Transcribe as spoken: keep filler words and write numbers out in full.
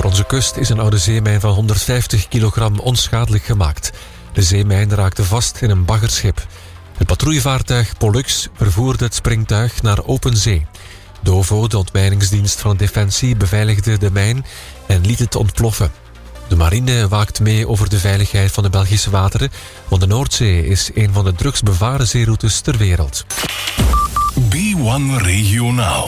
Voor onze kust is een oude zeemijn van honderdvijftig kilogram onschadelijk gemaakt. De zeemijn raakte vast in een baggerschip. Het patrouillevaartuig Pollux vervoerde het springtuig naar open zee. DOVO, de ontmijningsdienst van de Defensie, beveiligde de mijn en liet het ontploffen. De marine waakt mee over de veiligheid van de Belgische wateren, want de Noordzee is een van de drugsbevaren zeeroutes ter wereld. B one Regionaal.